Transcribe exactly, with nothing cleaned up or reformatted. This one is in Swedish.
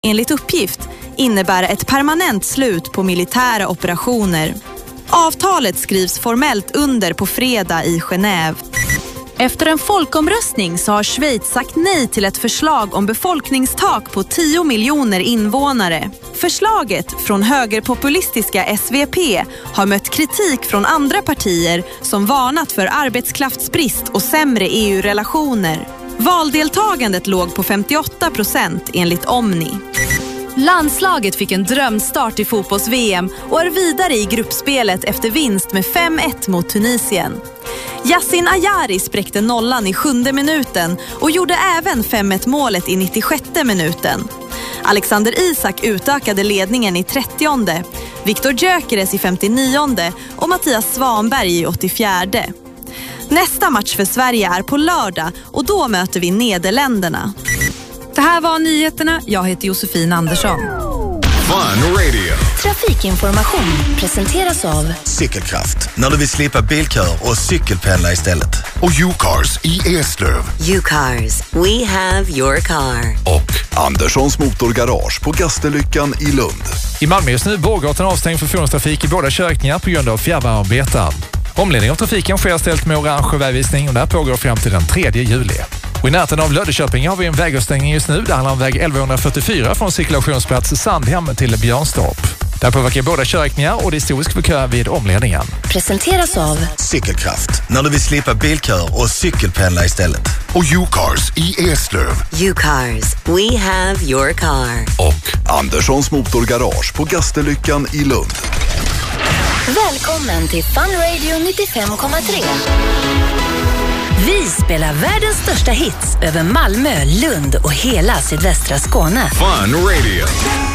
enligt uppgift innebära ett permanent slut på militära operationer. Avtalet skrivs formellt under på fredag i Genève. Efter en folkomröstning så har Schweiz sagt nej till ett förslag om befolkningstak på tio miljoner invånare. Förslaget från högerpopulistiska S V P har mött kritik från andra partier som varnat för arbetskraftsbrist och sämre E U-relationer. Valdeltagandet låg på femtioåtta procent enligt Omni. Landslaget fick en drömstart i fotbolls-V M och är vidare i gruppspelet efter vinst med fem ett mot Tunisien. Yassin Ayari spräckte nollan i sjunde minuten och gjorde även fem ett målet i nittiosjätte minuten. Alexander Isak utökade ledningen i trettionde, Viktor Gyökeres i femtionionde och Mattias Svanberg i åttiofjärde. Nästa match för Sverige är på lördag och då möter vi Nederländerna. Det här var nyheterna. Jag heter Josefin Andersson. Fun Radio. Trafikinformation presenteras av Cykelkraft. När du vill slippa bilkör och cykelpendla istället. Och U-Cars i Eslöv. U-Cars. We have your car. Och Anderssons Motorgarage på Gastenlyckan i Lund. I Malmö just nu Bågatan avstängd för fordonstrafik i båda körkningar på grund av fjärrvärmearbeten. Omledning av trafiken sker ställt med orange vägvisning och där pågår fram till den tredje juli. Och i närheten av Löddeköping har vi en vägavstängning just nu. Det handlar om väg elvahundrafyrtiofyra från cirkulationsplats Sandhem till Björnstorp. Där påverkar båda körriktningar och det är historisk kö vid omledningen. Presenteras av Cykelkraft. När du vill slippa bilkör och cykelpendla istället. Och U-Cars i Eslöv. U-Cars. We have your car. Och Anderssons Motorgarage på Gastenlyckan i Lund. Välkommen till Fun Radio nittiofem komma tre. Vi spelar världens största hits över Malmö, Lund och hela sydvästra Skåne. Fun Radio.